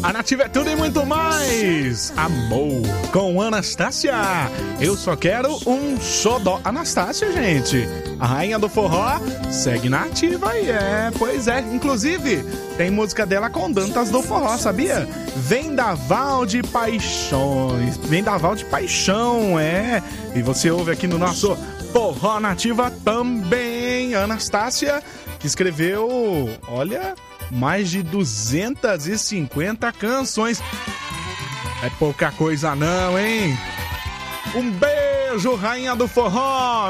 A Nativa é tudo e muito mais. Amor com Anastácia. Eu só quero um xodó. Anastácia, gente, a rainha do forró, segue na ativa e pois é. Inclusive, tem música dela com Dantas do forró, sabia? Vendaval de Paixões. Vendaval de Paixão, E você ouve aqui no nosso Forró Nativa também. Anastácia, que escreveu, olha, mais de 250 canções. É pouca coisa não, hein? Um beijo, rainha do forró,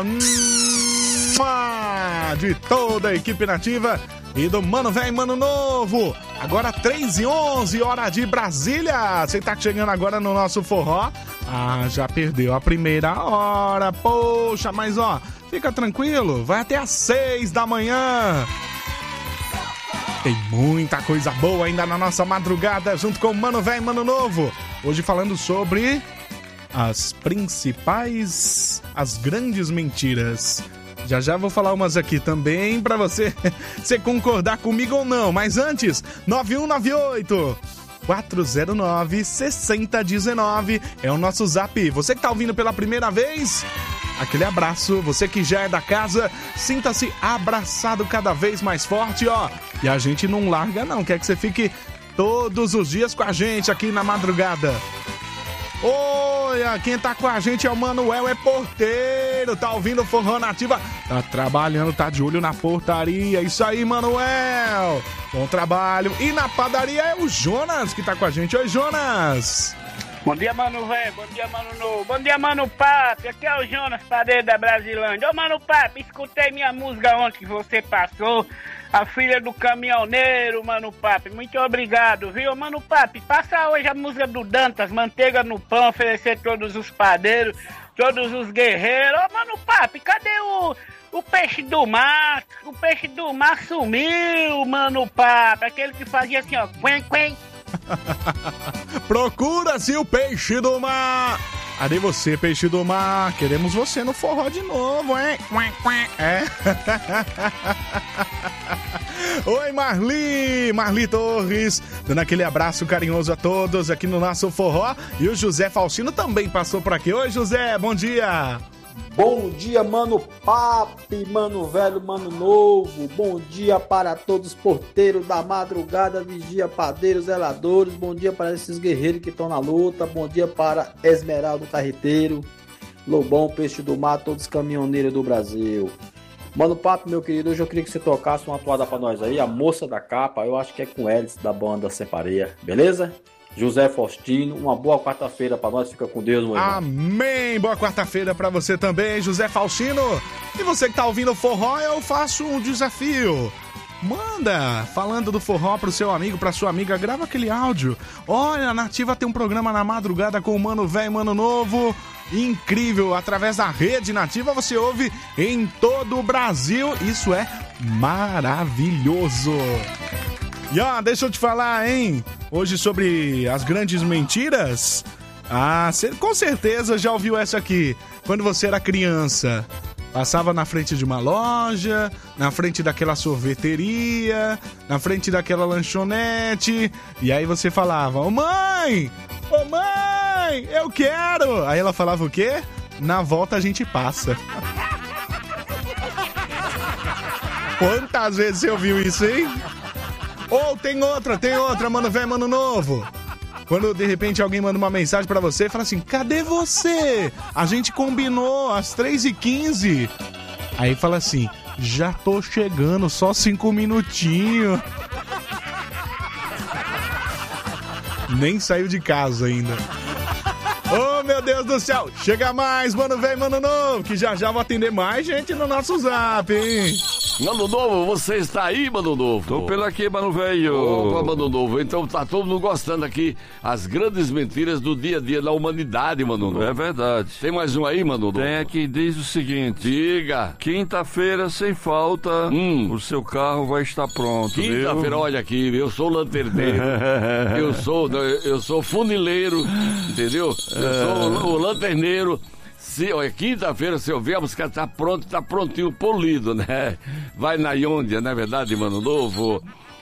de toda a equipe nativa e do Mano Velho e Mano Novo. Agora 3h11, hora de Brasília. Você tá chegando agora no nosso forró. Já perdeu a primeira hora. Poxa, mas fica tranquilo, vai até às 6 da manhã. Tem muita coisa boa ainda na nossa madrugada, junto com o Mano Velho e Mano Novo. Hoje falando sobre as principais, as grandes mentiras. Já vou falar umas aqui também pra você concordar comigo ou não. Mas antes, 9198-409-6019 é o nosso zap. Você que tá ouvindo pela primeira vez, aquele abraço. Você que já é da casa, sinta-se abraçado cada vez mais forte, E a gente não larga não, quer que você fique todos os dias com a gente aqui na madrugada. Olha, quem tá com a gente é o Manuel, é porteiro, tá ouvindo o Forró Nativa, tá trabalhando, tá de olho na portaria. Isso aí, Manuel, bom trabalho. E na padaria é o Jonas que tá com a gente. Oi, Jonas. Bom dia, Mano Velho, bom dia, Mano Novo, bom dia, Mano Papi, aqui é o Jonas, padeiro da Brasilândia. Ô, Mano Papi, escutei minha música ontem que você passou, A Filha do Caminhoneiro, Mano Papi, muito obrigado, viu? Mano Papi, passa hoje a música do Dantas, Manteiga no Pão, oferecer todos os padeiros, todos os guerreiros. Ô, Mano Papi, cadê o peixe do mar? O peixe do mar sumiu, Mano Papi, aquele que fazia assim, quen, quen. Procura-se o peixe do mar. Cadê você, peixe do mar? Queremos você no forró de novo, hein? Oi, Marli Torres, dando aquele abraço carinhoso a todos aqui no nosso forró. E o José Faustino também passou por aqui. Oi, José, bom dia. Bom dia, Mano Papi, Mano Velho, Mano Novo. Bom dia para todos os porteiros da madrugada, vigia, padeiros, zeladores. Bom dia para esses guerreiros que estão na luta. Bom dia para Esmeralda Carreteiro, Lobão, Peixe do Mar, todos os caminhoneiros do Brasil. Mano Papi, meu querido, hoje eu queria que você tocasse uma toada para nós aí, a Moça da Capa. Eu acho que é com Hélice da banda Separeia, beleza? José Faustino, uma boa quarta-feira pra nós, fica com Deus, meu irmão. Amém, boa quarta-feira pra você também, José Faustino. E você que tá ouvindo o forró, eu faço um desafio. Manda, falando do forró pro seu amigo, pra sua amiga, grava aquele áudio. Olha, a Nativa tem um programa na madrugada com o Mano Velho e Mano Novo. Incrível, através da rede Nativa você ouve em todo o Brasil. Isso é maravilhoso. E deixa eu te falar, hein? Hoje sobre as grandes mentiras. Você com certeza já ouviu essa aqui. Quando você era criança, passava na frente de uma loja, na frente daquela sorveteria, na frente daquela lanchonete, e aí você falava: Ô mãe, eu quero. Aí ela falava o quê? Na volta a gente passa. Quantas vezes você ouviu isso, hein? Ou tem outra, Mano Velho, Mano Novo. Quando de repente alguém manda uma mensagem pra você e fala assim: cadê você? A gente combinou às 3h15. Aí fala assim: já tô chegando, só 5 minutinhos. Nem saiu de casa ainda. Oh, meu Deus do céu. Chega mais, Mano Velho, Mano Novo, que já vou atender mais gente no nosso zap, hein? Mano Novo, você está aí, Mano Novo? Tô pelo aqui, Mano Velho. Opa, Mano Novo, então tá todo mundo gostando aqui. As grandes mentiras do dia a dia da humanidade, Mano Novo. É verdade. Tem mais um aí, Mano Novo? Tem aqui, diz o seguinte: diga. Quinta-feira, sem falta, o seu carro vai estar pronto, Quinta-feira, olha aqui, eu sou lanterneiro, eu sou funileiro, entendeu? Eu sou o lanterneiro. Quinta-feira, se eu ver, a música tá pronto, tá prontinho, polido, né? Vai na Iondia, não é verdade, Mano Novo?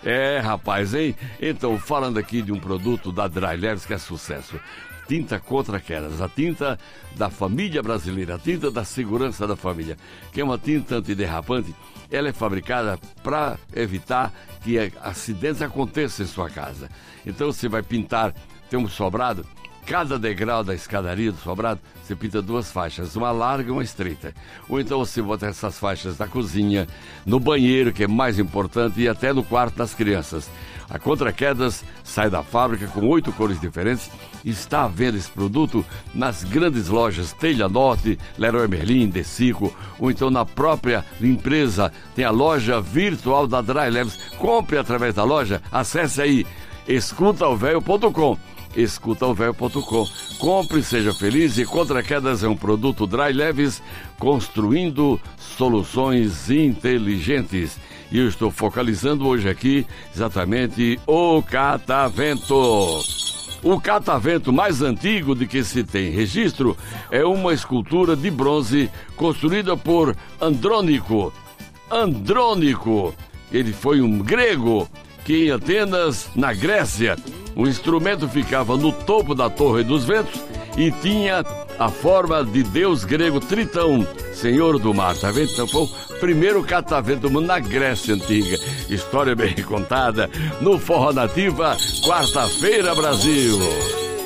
É, rapaz, hein? Então, falando aqui de um produto da Dry Leves que é sucesso. Tinta contra quedas, a tinta da família brasileira, a tinta da segurança da família, que é uma tinta antiderrapante. Ela é fabricada para evitar que acidentes aconteçam em sua casa. Então, você vai pintar, tem um sobrado, cada degrau da escadaria do sobrado, você pinta 2 faixas, uma larga e uma estreita. Ou então você bota essas faixas na cozinha, no banheiro, que é mais importante, e até no quarto das crianças. A Contra-Quedas sai da fábrica com 8 cores diferentes e está à venda esse produto nas grandes lojas Telha Norte, Leroy Merlin, Decico, ou então na própria empresa. Tem a loja virtual da Dry Leves. Compre através da loja, acesse aí escutaovelho.com. escutaovelho.com. Compre, seja feliz, e Contra-Quedas é um produto Dry Leves, construindo soluções inteligentes. E eu estou focalizando hoje aqui exatamente o catavento. O catavento mais antigo de que se tem registro é uma escultura de bronze construída por Andrônico. Andrônico, ele foi um grego que em Atenas, na Grécia, o instrumento ficava no topo da Torre dos Ventos e tinha a forma de deus grego Tritão, senhor do mar. Tá vendo? Então foi o primeiro catavento do mundo na Grécia Antiga. História bem contada no Forró Nativa, quarta-feira, Brasil.